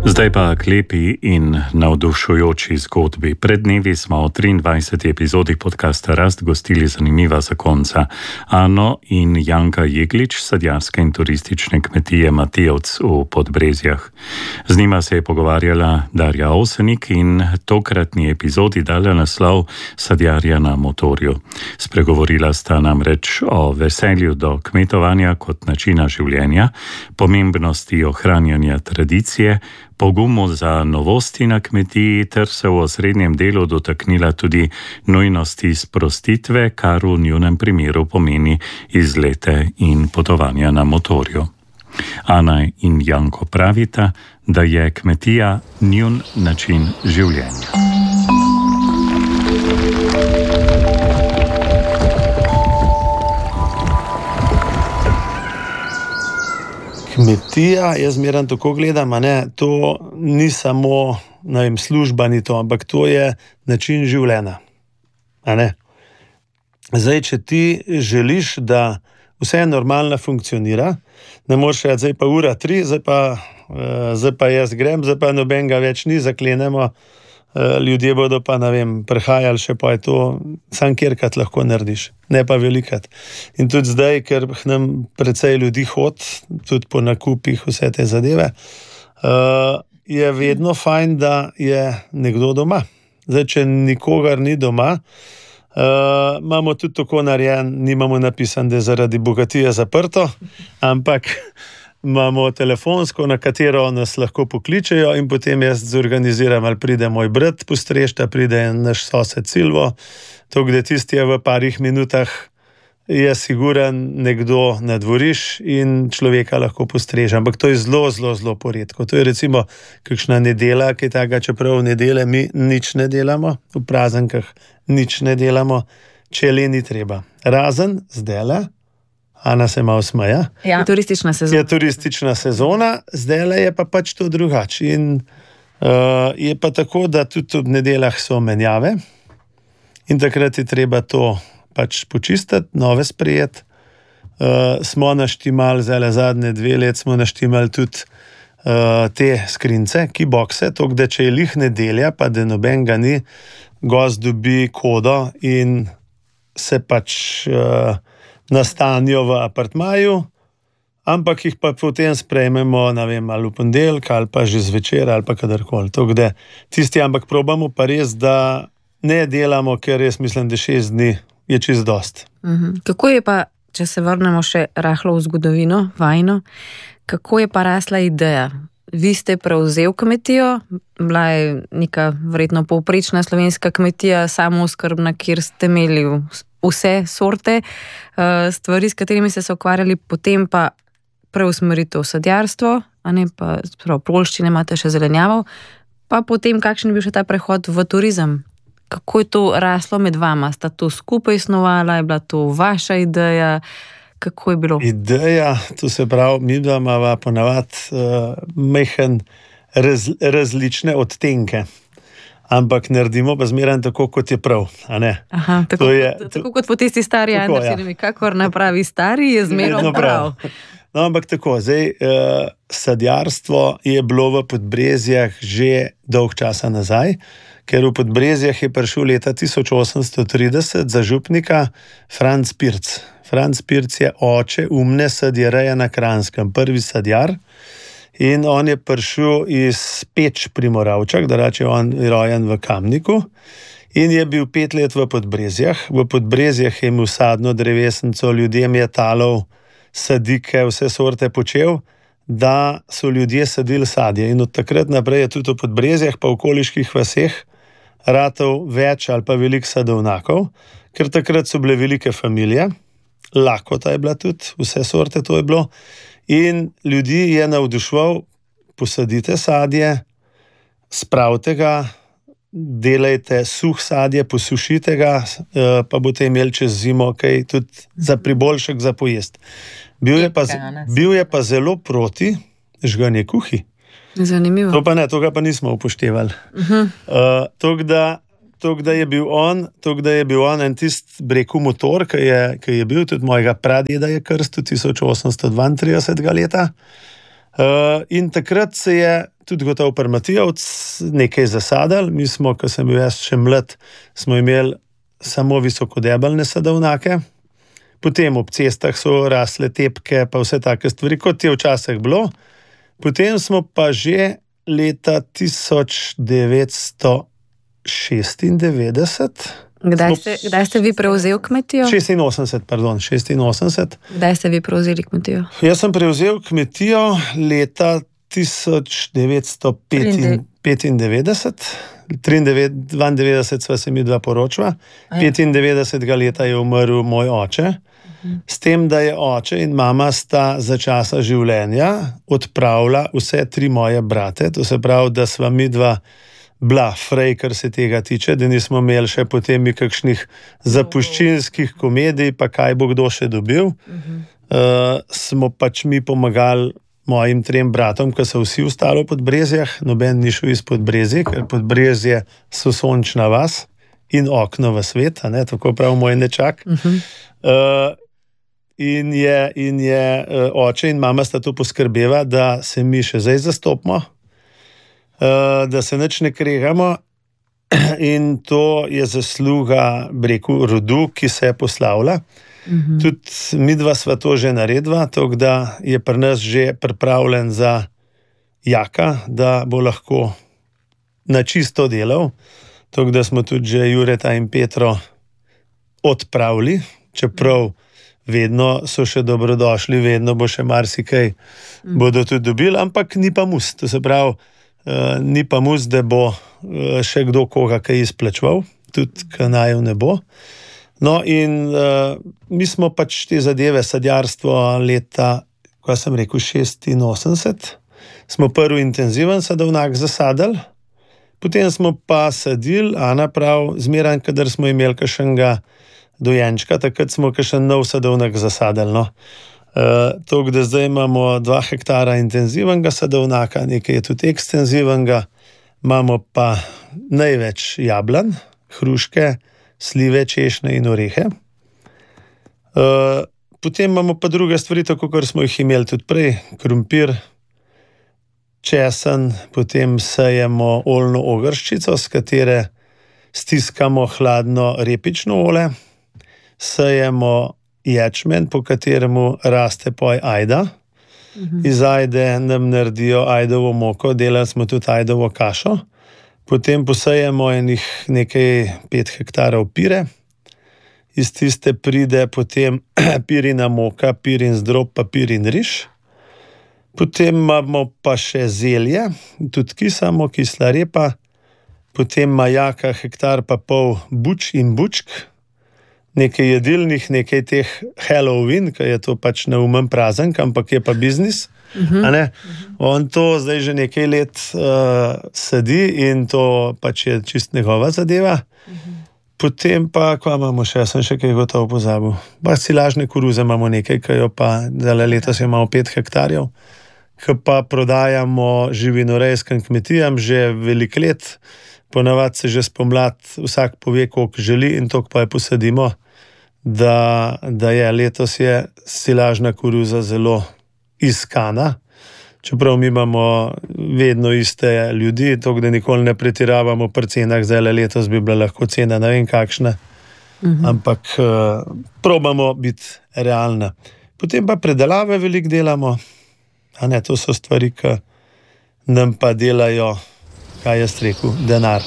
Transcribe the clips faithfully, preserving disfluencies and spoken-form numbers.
Zdaj pa k lepi in navdušujoči zgodbi. Pred dnevi smo v triindvajseti epizodi podcasta Rast gostili zanimiva zakonca Ano in Janka Jeglič, sadjarske in turistične kmetije Matijevc v Podbrezjah. Z njima se je pogovarjala Darja Ovsenik in tokratni epizodi dala naslov Sadjarja na motorju. Spregovorila sta namreč o veselju do kmetovanja kot načina življenja, pomembnosti ohranjanja tradicije, pogumu za novosti na kmetiji ter se v osrednjem delu dotaknila tudi nujnosti sprostitve, kar v njunem primeru pomeni izlete in potovanja na motorju. Ana in Janko pravita, da je kmetija njun način življenja. Kmetija, jaz zmeraj tako gledam, a ne, to ni samo, ne vem, služba ni to, ampak to je način življenja. A ne? Zdaj, če ti želiš, da vse normalno funkcionira, ne moreš reči, zdaj pa ura tri, zdaj pa, uh, zdaj pa jaz grem, zdaj pa nobenega več ni, zaklenemo, uh, ljudje bodo pa, ne vem, prehajali še, pa je to, sam kjerkrat lahko narediš, ne pa velikrat. In tudi zdaj, ker nam precej ljudi hod, tudi po nakupih vse te zadeve, uh, je vedno fajn, da je nekdo doma. Zdaj, če nikogar ni doma, uh, imamo tudi tako narejen, nimamo napisan, da je zaradi bogatije zaprto, ampak imamo telefonsko, na katero nas lahko pokličejo in potem jaz zorganiziram, ali pride moj brat postrešta, pride naš sosed Silvo, to, kde tisti je v parih minutah, je siguren nekdo na dvoriš in človeka lahko postreže. Ampak to je zelo, zelo, zelo poredko. To je recimo kakšna nedela, ki je taka, čeprav v nedele mi nič ne delamo, v prazenkah nič ne delamo, če le ni treba. Razen zdajle, Ana se malo smeja. Ja, turistična sezona. Je turistična sezona, zdajle je pa pač to drugače. In uh, je pa tako, da tudi v nedeljah so menjave in takrat je treba to pač počistiti, nove sprejeti. Uh, smo naštimali, zdajle zadnje dve let smo naštimali tudi uh, te skrince, keyboxe, to, da če je lih nedelja, pa da nobenega ni, gost dobi kodo in se pač uh, nastanijo v apartmaju, ampak jih pa potem sprejmemo, ne vem, ali v ponedeljek, ali pa že zvečer, ali pa kadarkoli. To, kde tisti, ampak probamo pa res, da ne delamo, ker res mislim, da šest dni je čist dost. Mhm. Kako je pa, če se vrnemo še rahlo v zgodovino, vajno, kako je pa rasla ideja? Vi ste prevzel kmetijo, bila je neka verjetno povprečna slovenska kmetija, samooskrbna, kjer ste imeli vse sorte stvari, s katerimi ste se ukvarjali, potem pa preusmeritev v sadjarstvo, a ne pa prav polščine, imate še zelenjavo, pa potem kakšen je bil še ta prehod v turizem? Kako je to raslo med vama? Sta to skupaj snovala, je bila to vaša ideja? Kako je bilo? Ideja, to se pravi, mi dva imava ponavadi uh, mehen raz, različne odtenke, ampak naredimo pa zmeraj tako, kot je prav, a ne? Aha, tako, je, tako kot po tisti stari Andersenovi, ja. Kakor napravi stari, je zmeraj prav. No, ampak tako, zdaj, uh, sadjarstvo je bilo v Podbrezjah že dolg časa nazaj, ker v Podbrezjah je prišel leta tisoč osemsto trideset za župnika Franc Pirc. Franc Pirc je oče umne sadjereje na Kranjskem, prvi sadjar. In on je prišel iz Peč pri Moravčah, da reče, on je rojen v Kamniku. In je bil pet let v Podbrezjah. V Podbrezjah je imel sadno drevesnico, ljudem je talov, sadike, vse sorte počel, da so ljudje sadili sadje. In od takrat naprej je tudi v Podbrezjah pa v okoliških vaseh ratov več ali pa velik sadovnakov, ker takrat so bile velike familije, lakota je bila tudi, vse sorte to je bilo. In ljudi je navduševal, posadite sadje, spravite ga, delajte suh sadje, posušite ga, pa boste imeli čez zimo kaj tudi za priboljšek za pojest. Bil je pa, bil je pa zelo proti žganje kuhi. Zanimivo. To pa ne, to ga pa nismo upoštevali. Uh-huh. Uh, to, da, to, da je bil on, to, da je bil on en tist breku motor, ki je, ki je bil tudi mojega pradjeda je krstil tisoč osemsto dvaintridesetega leta. Uh, in takrat se je tudi gotov Matijevc, nekaj zasadali. Mi smo, ko sem bil jaz še mlad, smo imeli samo visokodebeljne sadovnjake. Potem ob cestah so rasle tepke, pa vse take stvari, kot je včasih bilo. Potem smo pa že leta tisoč devetsto šestindevetdeset. Kdaj ste, kdaj ste vi prevzeli kmetijo? šestinosemdeset, pardon, šestinosemdeset. Kdaj ste vi prevzeli kmetijo? Jaz sem prevzel kmetijo leta tisoč devetsto petindevetdeset. dvaindevetdeset sva se mi dva poročila. petindevetdesetega leta je umrl moj oče. S tem, da je oče in mama sta za časa življenja odpravila vse tri moje brate. To se pravi, da sva mi dva bila frej, kar se tega tiče, da nismo imeli še potem kakšnih zapuščinskih komedij, pa kaj bo kdo še dobil. Uh, smo pač mi pomagali mojim trem bratom, ki so vsi ostali v Podbrezjah, noben ni šel iz Podbrezij, ker Podbrezje so sončna vas in okno v svet, a ne, tako pravi moj nečak. Uh-huh. Uh, in je, in je uh, oče in mama sta to poskrbela, da se mi še zdaj zastopimo, uh, da se nič ne kregamo, in to je zasluga, breku, rodu, ki se je poslavila. Mm-hmm. Tudi mi dva sva to že naredila, tako da je pri nas že pripravljen za Jaka, da bo lahko na čisto delal. Tako da smo tudi že Jureta in Petro odpravili, čeprav vedno so še dobrodošli, vedno bo še marsikaj mm. bodo tudi dobili, ampak ni pa mus. To se pravi, uh, ni pa mus, da bo uh, še kdo koga kaj izplačeval, tudi kanajev ne bo. No, in uh, mi smo pač te zadeve, sadjarstvo leta, ko sem rekel, šestinosemdeset, smo prvi intenziven sadovnjak zasadili, potem smo pa sadili, Ana prav, zmeraj, kadar smo imeli kakšnega dojenčka, takrat smo kakšen nov sadovnjak zasadili. No. Uh, to, da zdaj imamo dva hektara intenzivnega sadovnjaka, nekaj je tudi ekstenzivnega, imamo pa največ jablan, hruške, slive, češnje in orehe. Uh, potem imamo pa druge stvari, tako kot smo jih imeli tudi prej, krompir, česen, potem sejemo oljno ogrščico, s katere stiskamo hladno repično olje, sejemo ječmen, po kateremu raste poj ajda. Mhm. Iz ajde nam naredijo ajdovo moko, delali smo tudi ajdovo kašo. Potem posejemo enih nekaj pet hektarov pire, iz tiste pride potem pirina moka, pirin zdrob, pa pirin riž. Potem imamo pa še zelje, tudi kisamo, kisla repa, potem ima Jaka hektar pa pol buč in bučk, nekaj jedilnih, nekaj teh Halloween, ker je to pač neumen praznik, ampak je pa biznis. Uh-huh. A ne? On to zdaj že nekaj let uh, sedi in to pač je čist njegova zadeva. Uh-huh. Potem pa, ko imamo še, sem še kaj gotovo pozabil. Pa silažne koruze imamo nekaj, ki jo pa, zdaj letos imamo pet hektarjev, ki pa prodajamo živinorejskim kmetijam že veliko let. Ponavadi se že spomlad vsak pove, koliko želi in toliko pa je posadimo, da, da je letos je silažna koruza zelo iskana, čeprav mi imamo vedno iste ljudi, tako da nikoli ne pretiravamo pri cenah, zdaj letos bi bila lahko cena ne vem kakšna, uh-huh. ampak uh, probamo biti realna. Potem pa predelave veliko delamo, a ne, to so stvari, ki nam pa delajo, kaj jaz rekel, denar.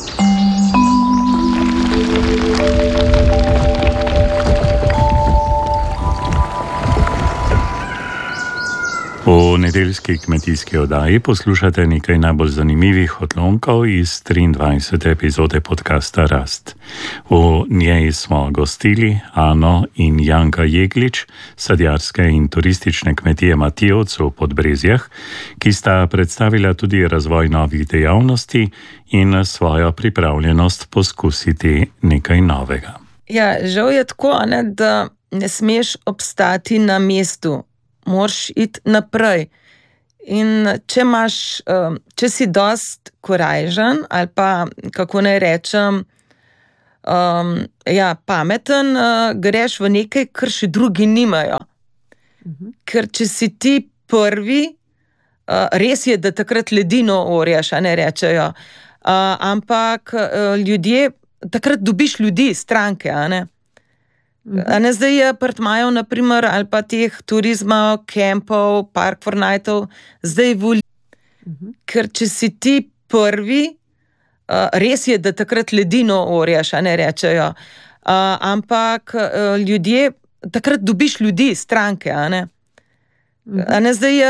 V nedeljski kmetijski oddaji poslušate nekaj najbolj zanimivih odlomkov iz triindvajsete epizode podcasta Rast. V njej smo gostili Ano in Janka Jeglič, sadjarske in turistične kmetije Matijevc v Podbrezjah, ki sta predstavila tudi razvoj novih dejavnosti in svojo pripravljenost poskusiti nekaj novega. Ja, žal je tako, ne, da ne smeš obstati na mestu. Moraš iti naprej. In če imaš, če si dost korajžen ali pa, kako naj rečem, um, ja, pameten, greš v nekaj, kar še drugi nimajo. Mhm. Ker če si ti prvi, uh, res je, da takrat ledino orjaš, a ne rečejo. Uh, ampak uh, ljudje, takrat dobiš ljudi, stranke, a ne. A ne, zdaj je apartmajev, naprimer, ali pa teh turizma, kempov, park for nightov, zdaj voli. Uh-huh. Ker če si ti prvi, uh, res je, da takrat ledino orjaš, a ne rečejo. Uh, ampak uh, ljudje, takrat dobiš ljudi, stranke, a ne. Uh-huh. A ne, zdaj je